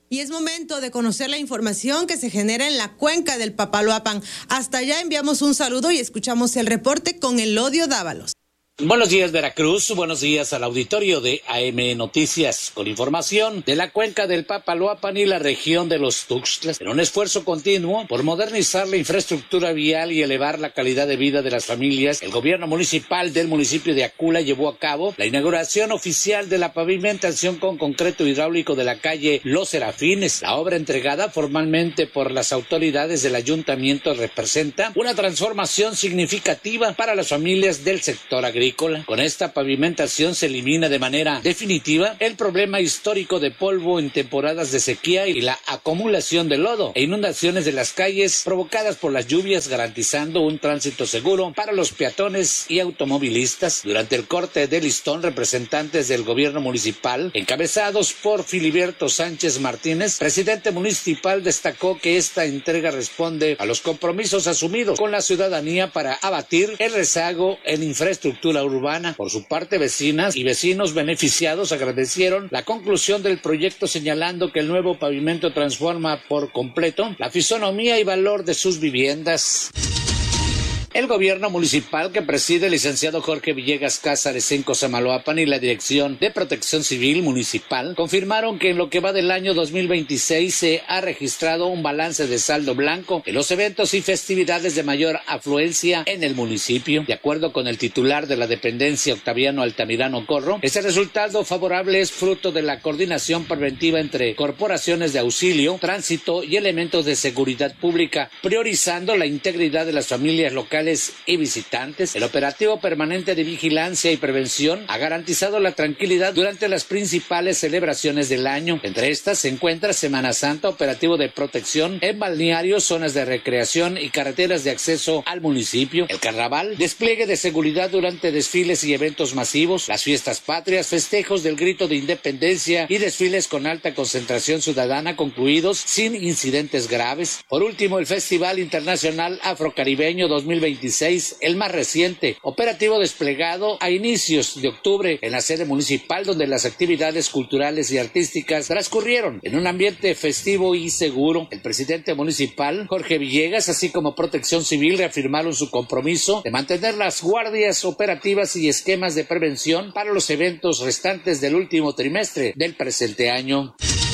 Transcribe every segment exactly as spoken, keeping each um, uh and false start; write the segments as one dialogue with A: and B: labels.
A: Y es momento de conocer la información que se genera en la cuenca del Papaloapan. Hasta allá enviamos un saludo y escuchamos el reporte con Elodio Dávalos.
B: Buenos días, Veracruz. Buenos días al auditorio de A M Noticias, con información de la cuenca del Papaloapan y la región de los Tuxtlas. En un esfuerzo continuo por modernizar la infraestructura vial y elevar la calidad de vida de las familias, el gobierno municipal del municipio de Acula llevó a cabo la inauguración oficial de la pavimentación con concreto hidráulico de la calle Los Serafines. La obra, entregada formalmente por las autoridades del ayuntamiento, representa una transformación significativa para las familias del sector agrícola. Con esta pavimentación se elimina de manera definitiva el problema histórico de polvo en temporadas de sequía y la acumulación de lodo e inundaciones de las calles provocadas por las lluvias, garantizando un tránsito seguro para los peatones y automovilistas. Durante el corte de listón, representantes del gobierno municipal, encabezados por Filiberto Sánchez Martínez, presidente municipal, destacó que esta entrega responde a los compromisos asumidos con la ciudadanía para abatir el rezago en infraestructura urbana. Por su parte, vecinas y vecinos beneficiados agradecieron la conclusión del proyecto, señalando que el nuevo pavimento transforma por completo la fisonomía y valor de sus viviendas. El gobierno municipal que preside el licenciado Jorge Villegas Cázares en Cosamaloapan y la Dirección de Protección Civil Municipal confirmaron que en lo que va del año dos mil veintiséis se ha registrado un balance de saldo blanco en los eventos y festividades de mayor afluencia en el municipio. De acuerdo con el titular de la dependencia, Octaviano Altamirano Corro, ese resultado favorable es fruto de la coordinación preventiva entre corporaciones de auxilio, tránsito y elementos de seguridad pública, priorizando la integridad de las familias locales y visitantes. El operativo permanente de vigilancia y prevención ha garantizado la tranquilidad durante las principales celebraciones del año. Entre estas se encuentra Semana Santa, operativo de protección en balnearios, zonas de recreación y carreteras de acceso al municipio. El carnaval, despliegue de seguridad durante desfiles y eventos masivos, las fiestas patrias, festejos del grito de independencia y desfiles con alta concentración ciudadana concluidos sin incidentes graves. Por último, el Festival Internacional Afrocaribeño dos mil veintiséis, el más reciente, operativo desplegado a inicios de octubre en la sede municipal, donde las actividades culturales y artísticas transcurrieron en un ambiente festivo y seguro. El presidente municipal, Jorge Villegas, así como Protección Civil, reafirmaron su compromiso de mantener las guardias operativas y esquemas de prevención para los eventos restantes del último trimestre del presente año.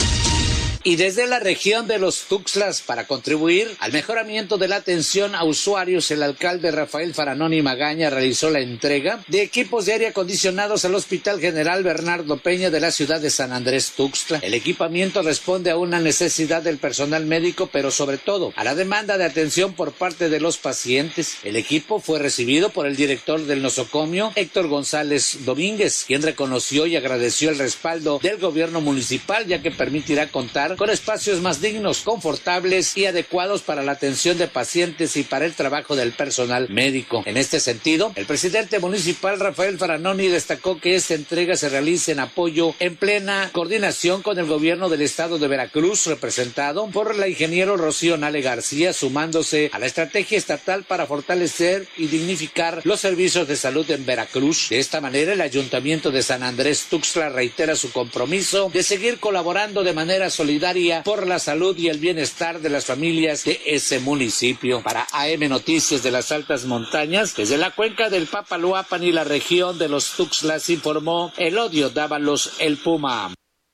B: Y desde la región de los Tuxtlas, para contribuir al mejoramiento de la atención a usuarios, el alcalde Rafael Faranoni Magaña realizó la entrega de equipos de aire acondicionados al Hospital General Bernardo Peña de la ciudad de San Andrés Tuxtla. El equipamiento responde a una necesidad del personal médico, pero sobre todo a la demanda de atención por parte de los pacientes. El equipo fue recibido por el director del nosocomio, Héctor González Domínguez, quien reconoció y agradeció el respaldo del gobierno municipal, ya que permitirá contar con espacios más dignos, confortables y adecuados para la atención de pacientes y para el trabajo del personal médico. En este sentido, el presidente municipal Rafael Faranoni destacó que esta entrega se realiza en apoyo en plena coordinación con el gobierno del estado de Veracruz, representado por la ingeniero Rocío Nale García, sumándose a la estrategia estatal para fortalecer y dignificar los servicios de salud en Veracruz. De esta manera, el ayuntamiento de San Andrés Tuxtla reitera su compromiso de seguir colaborando de manera solidaria por la salud y el bienestar de las familias de ese municipio. Para A M Noticias de las Altas Montañas, desde la cuenca del Papaloapan y la región de los Tuxtlas, informó Elodio Dávalos, el Puma.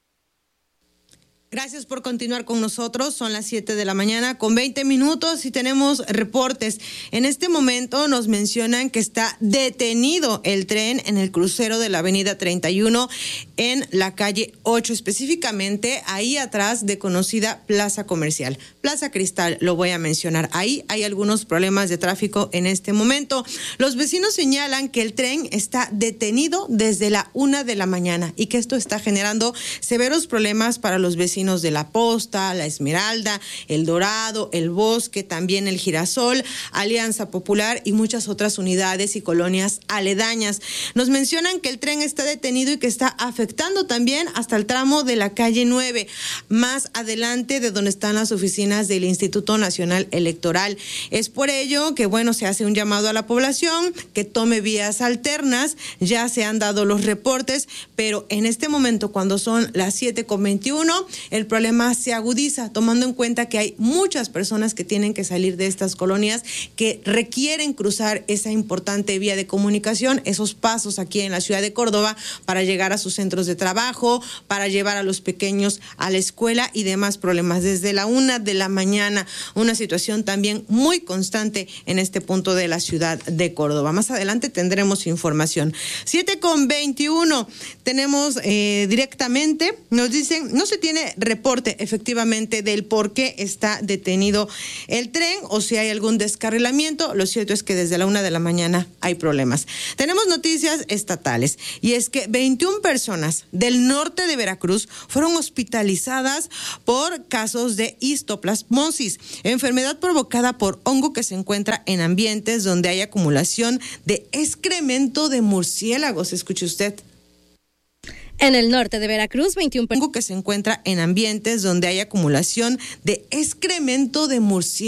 A: Gracias por continuar con nosotros. Son las siete de la mañana con veinte minutos y tenemos reportes. En este momento nos mencionan que está detenido el tren en el crucero de la avenida treinta y uno en la calle ocho, específicamente ahí atrás de conocida Plaza Comercial. Plaza Cristal, lo voy a mencionar. Ahí hay algunos problemas de tráfico en este momento. Los vecinos señalan que el tren está detenido desde la una de la mañana y que esto está generando severos problemas para los vecinos de La Posta, La Esmeralda, El Dorado, El Bosque, también El Girasol, Alianza Popular y muchas otras unidades y colonias aledañas. Nos mencionan que el tren está detenido y que está afectando afectando también hasta el tramo de la calle nueve, más adelante de donde están las oficinas del Instituto Nacional Electoral. Es por ello que, bueno, se hace un llamado a la población que tome vías alternas. Ya se han dado los reportes, pero en este momento, cuando son las siete con veintiuno, el problema se agudiza, tomando en cuenta que hay muchas personas que tienen que salir de estas colonias, que requieren cruzar esa importante vía de comunicación, esos pasos aquí en la ciudad de Córdoba para llegar a sus centros de trabajo, para llevar a los pequeños a la escuela y demás problemas. Desde la una de la mañana, una situación también muy constante en este punto de la ciudad de Córdoba. Más adelante tendremos información. siete con veintiuno, tenemos eh, directamente, nos dicen, no se tiene reporte efectivamente del por qué está detenido el tren o si hay algún descarrilamiento. Lo cierto es que desde la una de la mañana hay problemas. Tenemos noticias estatales y es que veintiuna personas del norte de Veracruz fueron hospitalizadas por casos de histoplasmosis, enfermedad provocada por hongo que se encuentra en ambientes donde hay acumulación de excremento de murciélagos. Escuche usted.
C: En el norte de Veracruz, veintiuna
A: hongo que se encuentra en ambientes donde hay acumulación de excremento de murciélagos.